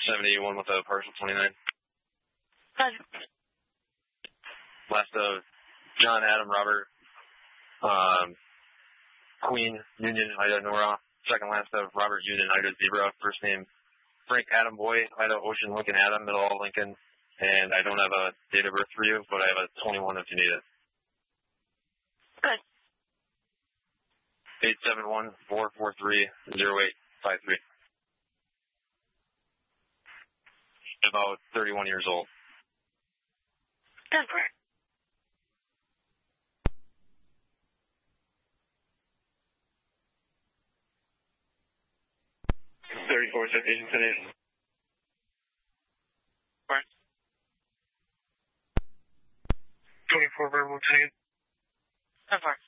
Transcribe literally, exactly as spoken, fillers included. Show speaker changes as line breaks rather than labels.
seven eighty-one with a partial twenty-nine.
Roger.
Last of John, Adam, Robert, um, Queen, Union, Ida, Nora. Second last of Robert, Union, Ida, Zebra. First name Frank, Adam, Boy, Ida, Ocean, Lincoln, Adam, middle all Lincoln. And I don't have a date of birth for you, but I have a twenty-one if you need it.
Good.
eight seven one, four four three, zero eight five three. About thirty-one years old.
Denver.
thirty-four, Agent Senate.
Where?
twenty-four, Verbal Lieutenant.
Denver.